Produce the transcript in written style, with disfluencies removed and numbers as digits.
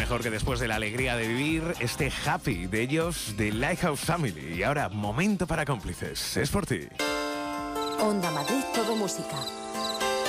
mejor que después de la alegría de vivir este Happy de ellos, de Lighthouse Family. Y ahora, momento para cómplices. Es por ti. Onda Madrid, todo música.